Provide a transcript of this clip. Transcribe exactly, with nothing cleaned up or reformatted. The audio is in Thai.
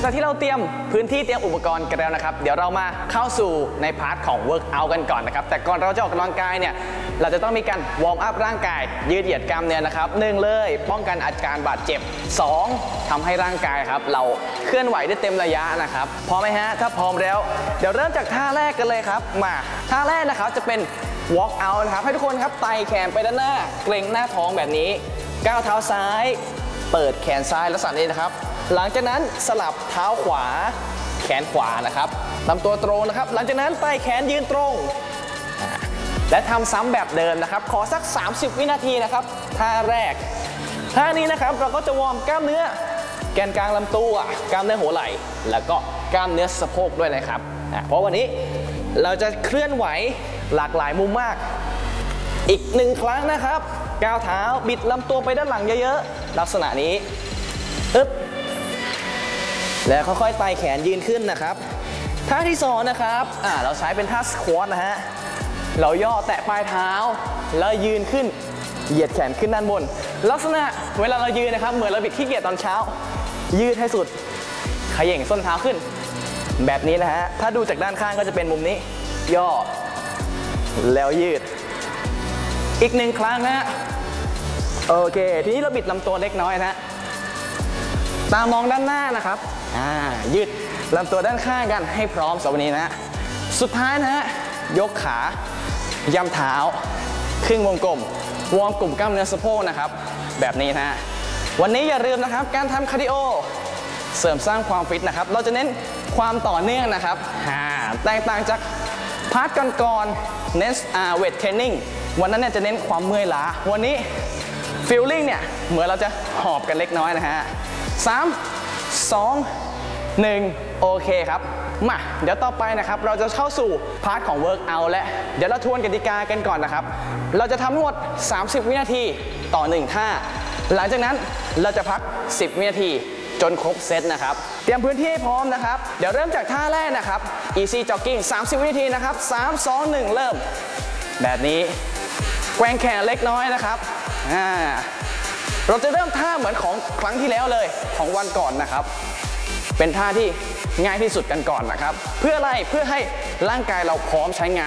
จากที่เราเตรียมพื้นที่เตรียมอุปกรณ์กันแล้วนะครับเดี๋ยวเรามาเข้าสู่ในพาร์ทของ work out กันก่อนนะครับแต่ก่อนเราจะออกกำลังกายเนี่ยเราจะต้องมีการวอร์มอัพร่างกายยืดเหยียดกล้ามเนื้อนะครับหนึ่งเลยป้องกันอาการบาดเจ็บสองทำให้ร่างกายครับเราเคลื่อนไหวได้เต็มระยะนะครับพร้อมไหมฮะถ้าพร้อมแล้วเดี๋ยวเริ่มจากท่าแรกกันเลยครับมาท่าแรกนะครับจะเป็น walk out นะครับให้ทุกคนครับไต่แขนไปด้านหน้าเกร็งหน้าท้องแบบนี้ก้าวเท้าซ้ายเปิดแขนซ้ายลักษณะนี้นะครับหลังจากนั้นสลับเท้าขวาแขนขวานะครับลำตัวตรงนะครับหลังจากนั้นไต่แขนยืนตรงและทำซ้ำแบบเดิมนะครับขอสักสามสิบวินาทีนะครับท่าแรกท่านี้นะครับเราก็จะวอร์มกล้ามเนื้อแกนกลางลำตัวกล้ามเนื้อหัวไหล่แล้วก็กล้ามเนื้อสะโพกด้วยนะครับเพราะวันนี้เราจะเคลื่อนไหวหลากหลายมุมมากอีกหนึ่งครั้งนะครับก้าวเท้าบิดลำตัวไปด้านหลังเยอะๆลักษณะนี้อึ๊บแล้วค่อยๆไต่แขนยืนขึ้นนะครับท่าที่สองนะครับอ่าเราใช้เป็นท่าสควอตนะฮะเราย่อแตะปลายเท้าแล้วยืนขึ้นเหยียดแขนขึ้นด้านบนลักษณะเวลาเรายืนนะครับเหมือนเราบิดขี้เกียจตอนเช้ายืดให้สุดเขย่งส้นเท้าขึ้นแบบนี้นะฮะถ้าดูจากด้านข้างก็จะเป็นมุมนี้ย่อแล้วยืดอีกหนึ่งครั้งนะโอเคทีนี้เราบิดลำตัวเล็กน้อยนะตามองด้านหน้านะครับอ่ายืดลำตัวด้านข้างกันให้พร้อมสำหรับวันนี้นะสุดท้ายนะฮะยกขาย่ำเท้าครึ่งวงกลมวอร์มกลุ่มกล้ามเนื้อสะโพกนะครับแบบนี้นะวันนี้อย่าลืมนะครับการทำคาร์ดิโอเสริมสร้างความฟิตนะครับเราจะเน้นความต่อเนื่องนะครับแตกต่างจากพาร์ทก่อนๆเน้นเวทเทรนนิ่งวันนั้นเนี่ยจะเน้นความเมื่อยล้าวันนี้ฟีลลิ่งเนี่ยเหมือนเราจะหอบกันเล็กน้อยนะฮะสาม สอง หนึ่งโอเคครับมาเดี๋ยวต่อไปนะครับเราจะเข้าสู่พาร์ทของ work out และเดี๋ยวเราทวนกติกากันก่อนนะครับเราจะทำทั้งหมดสามสิบวินาทีต่อหนึ่งท่าหลังจากนั้นเราจะพักสิบวินาทีจนครบเซตนะครับเตรียมพื้นที่ให้พร้อมนะครับเดี๋ยวเริ่มจากท่าแรกนะครับ easy jogging สามสิบวินาทีนะครับสาม สอง หนึ่งเริ่มแบบนี้แกว่งแขนเล็กน้อยนะครับอ่าเราจะเริ่มท่าเหมือนของครั้งที่แล้วเลยของวันก่อนนะครับเป็นท่าที่ง่ายที่สุดกันก่อนนะครับเพื่ออะไรเพื่อให้ร่างกายเราพร้อมใช้งาน